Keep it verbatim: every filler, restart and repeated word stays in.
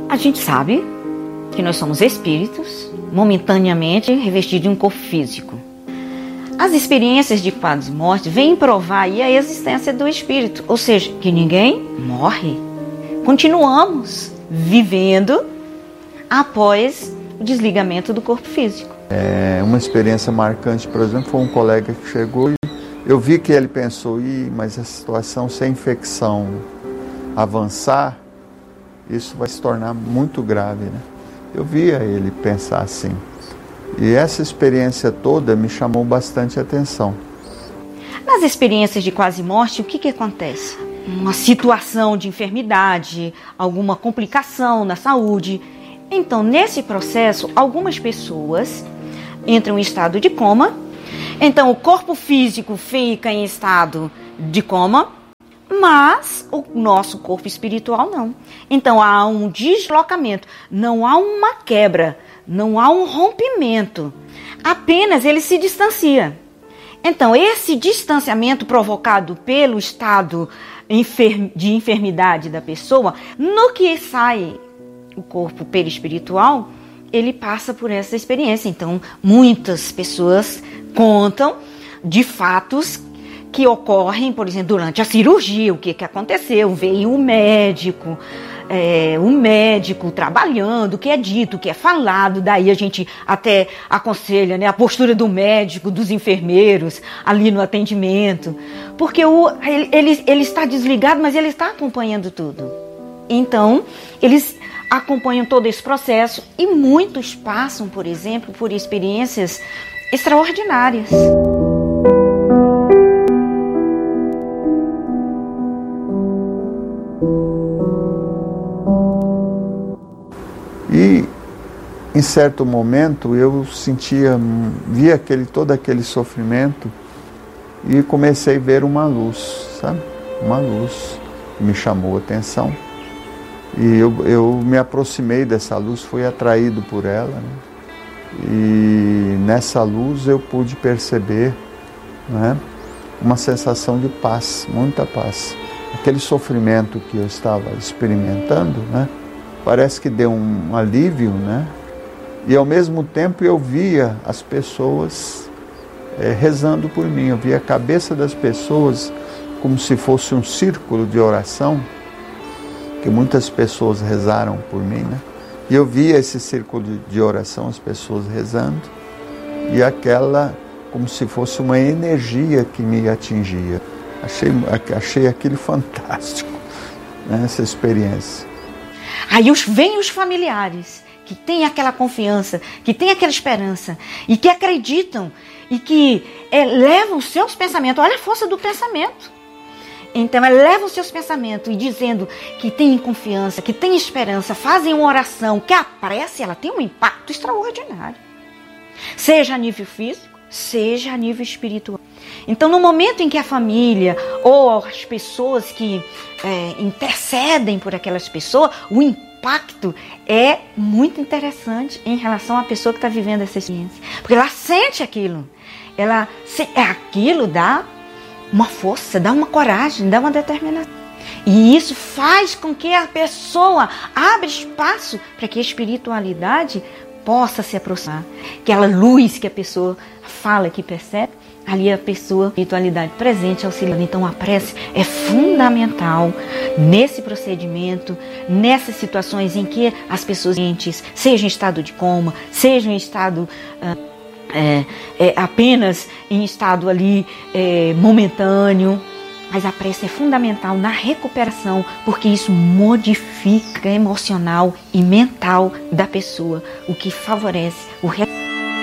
A gente sabe que nós somos espíritos, momentaneamente revestidos de um corpo físico. As experiências de quase morte vêm provar aí a existência do espírito, ou seja, que ninguém morre. Continuamos vivendo após o desligamento do corpo físico. É, uma experiência marcante, por exemplo, foi um colega que chegou e eu vi que ele pensou, Ih, mas a situação se a infecção avançar, isso vai se tornar muito grave, né? Eu via ele pensar assim. E essa experiência toda me chamou bastante atenção. Nas experiências de quase morte, o que, que acontece? Uma situação de enfermidade, alguma complicação na saúde. Então, nesse processo, algumas pessoas entram em estado de coma. Então, o corpo físico fica em estado de coma, mas o nosso corpo espiritual não. Então, há um deslocamento, não há uma quebra, não há um rompimento. Apenas ele se distancia. Então, esse distanciamento provocado pelo estado de enfermidade da pessoa, no que sai o corpo perispiritual, ele passa por essa experiência. Então, muitas pessoas contam de fatos que ocorrem, por exemplo, durante a cirurgia. O que, que aconteceu? Veio o médico, é, o médico trabalhando, o que é dito, o que é falado. Daí a gente até aconselha, né, a postura do médico, dos enfermeiros ali no atendimento. Porque o, ele, ele, ele está desligado, mas ele está acompanhando tudo. Então, eles acompanham todo esse processo e muitos passam, por exemplo, por experiências extraordinárias. E em certo momento eu sentia, via aquele, todo aquele sofrimento e comecei a ver uma luz, sabe? Uma luz que me chamou a atenção. E eu, eu me aproximei dessa luz, fui atraído por ela, né? E nessa luz eu pude perceber, né, uma sensação de paz, muita paz. Aquele sofrimento que eu estava experimentando, né, parece que deu um alívio, né? E ao mesmo tempo eu via as pessoas é, rezando por mim, eu via a cabeça das pessoas como se fosse um círculo de oração, que muitas pessoas rezaram por mim, né? E eu via esse círculo de oração, as pessoas rezando, e aquela como se fosse uma energia que me atingia. Achei, achei aquilo fantástico, né, essa experiência. Aí os, vem os familiares, que têm aquela confiança, que têm aquela esperança, e que acreditam, e que é, levam os seus pensamentos. Olha a força do pensamento. Então, eleva os seus pensamentos e dizendo que tem confiança, que tem esperança, fazem uma oração, que a prece ela tem um impacto extraordinário. Seja a nível físico, seja a nível espiritual. Então, no momento em que a família ou as pessoas que é, intercedem por aquelas pessoas, o impacto é muito interessante em relação à pessoa que está vivendo essa experiência. Porque ela sente aquilo. Ela, aquilo dá uma força, dá uma coragem, dá uma determinação. E isso faz com que a pessoa abra espaço para que a espiritualidade possa se aproximar. Aquela luz que a pessoa fala, que percebe, ali a pessoa, a espiritualidade presente, auxiliando. Então a prece é fundamental nesse procedimento, nessas situações em que as pessoas sejam em estado de coma, sejam em estado... Uh, É, é, apenas em estado ali é, momentâneo, mas a prece é fundamental na recuperação, porque isso modifica emocional e mental da pessoa, o que favorece o recuperação.